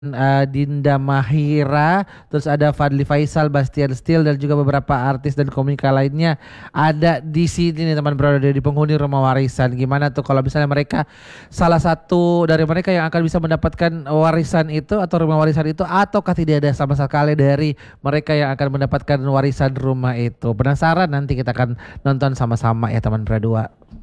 Dinda Mahira, terus ada Fadly Faisal, Bastian Steel dan juga beberapa artis dan komika lainnya ada di sini nih teman berada di penghuni rumah warisan. Gimana tuh kalau misalnya mereka salah satu dari mereka yang akan bisa mendapatkan warisan itu atau rumah warisan itu ataukah tidak ada sama sekali dari mereka yang akan mendapatkan warisan rumah itu. Penasaran nanti kita akan nonton sama-sama ya teman berdua.